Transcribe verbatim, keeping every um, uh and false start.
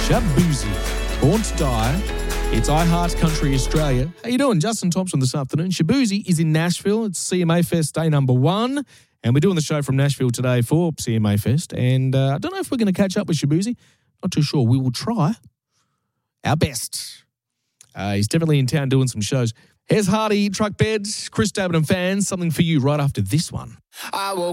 Shaboozey, Born to Die. It's I Heart Country Australia. How you doing? Justin Thompson this afternoon. Shaboozey is in Nashville. It's C M A Fest day number one. And we're doing the show from Nashville today for C M A Fest. And uh, I don't know if we're going to catch up with Shaboozey. Not too sure. We will try our best. Uh, he's definitely in town doing some shows. Here's Hardy, Truck Beds, Chris Davenham fans. Something for you right after this one. I will